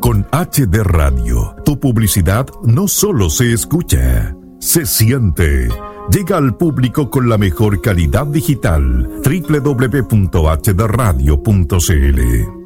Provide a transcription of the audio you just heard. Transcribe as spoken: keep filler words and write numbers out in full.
Con H D Radio, tu publicidad no solo se escucha, se siente. Llega al público con la mejor calidad digital. doble u doble u doble u punto h d radio punto c l